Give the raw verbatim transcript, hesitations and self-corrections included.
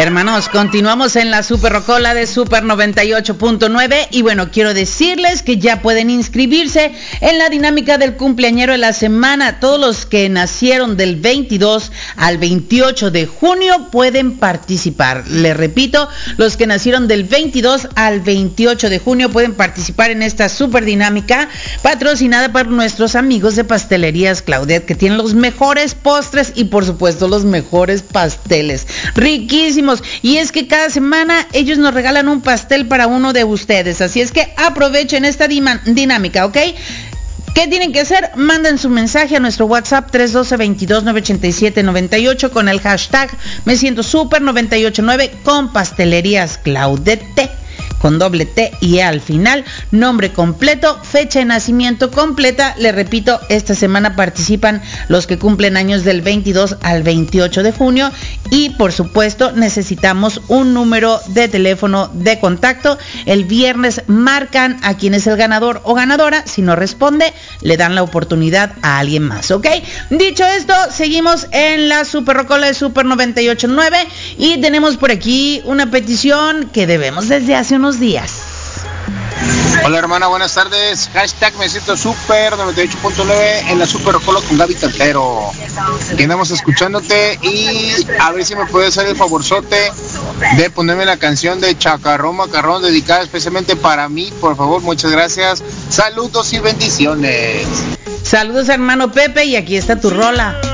Hermanos, continuamos en la Super Rocola de Super noventa y ocho punto nueve y bueno, quiero decirles que ya pueden inscribirse en la dinámica del cumpleañero de la semana. Todos los que nacieron del veintidós al veintiocho de junio pueden participar. Les repito, los que nacieron del veintidós al veintiocho de junio pueden participar en esta super dinámica patrocinada por nuestros amigos de Pastelerías Claudet, que tienen los mejores postres y por supuesto los mejores pasteles. Riquísimos. Y es que cada semana ellos nos regalan un pastel para uno de ustedes. Así es que aprovechen esta dinámica, ¿ok? ¿Qué tienen que hacer? Manden su mensaje a nuestro WhatsApp tres uno dos, veintidós, novecientos ochenta y siete, noventa y ocho con el hashtag Me Siento Super noventa y ocho nueve con Pastelerías Claudette, con doble T y E al final, nombre completo, fecha de nacimiento completa. Le repito, esta semana participan los que cumplen años del veintidós al veintiocho de junio y por supuesto necesitamos un número de teléfono de contacto. El viernes marcan a quien es el ganador o ganadora. Si no responde, le dan la oportunidad a alguien más, ¿ok? Dicho esto, seguimos en la Super Rocola de Super noventa y ocho nueve y tenemos por aquí una petición que debemos desde hace unos días. Hola hermana, buenas tardes. Hashtag Me Siento Super noventa y ocho punto nueve en la Super Rocola con Gaby Cantero. Aquí andamos escuchándote y a ver si me puedes hacer el favorzote de ponerme la canción de Chacarrón Macarrón dedicada especialmente para mí, por favor, muchas gracias. Saludos y bendiciones. Saludos hermano Pepe y aquí está tu rola.